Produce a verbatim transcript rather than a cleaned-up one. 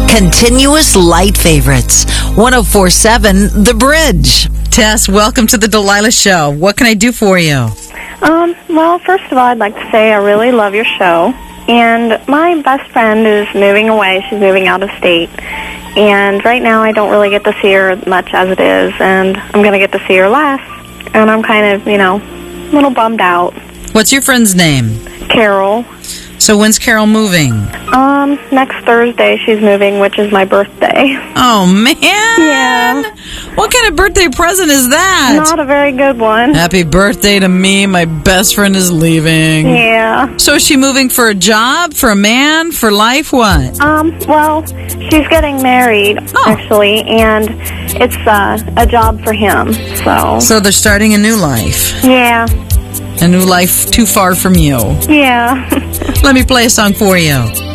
Continuous light favorites. one oh four point seven The Bridge. Tess, welcome to the Delilah Show. What can I do for you? Um, well, first of all, I'd like to say I really love your show. And my best friend is moving away. She's moving out of state. And right now I don't really get to see her much as it is. And I'm going to get to see her less. And I'm kind of, you know, a little bummed out. What's your friend's name? Carol. So when's Carol moving? Um, next Thursday she's moving, which is my birthday. Oh, man. Yeah. What kind of birthday present is that? Not a very good one. Happy birthday to me. My best friend is leaving. Yeah. So is she moving for a job, for a man, for life, what? Um, well, she's getting married, Oh. actually, and it's uh, a job for him, so... So they're starting a new life. Yeah. A new life too far from you. Yeah. Let me play a song for you.